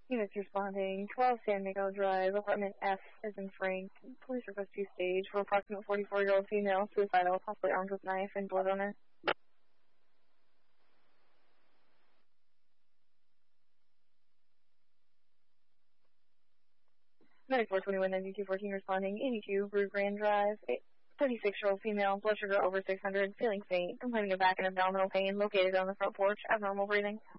Units responding, 12 San Miguel Drive, apartment F as in Frank. Police request 2 stage for approximate 44-year-old female, suicidal, possibly armed with knife and blood on her. 9421-9214 responding, 82 Brew Grand Drive, 36-year-old female, blood sugar over 600, feeling faint, complaining of back and abdominal pain, located on the front porch, abnormal breathing.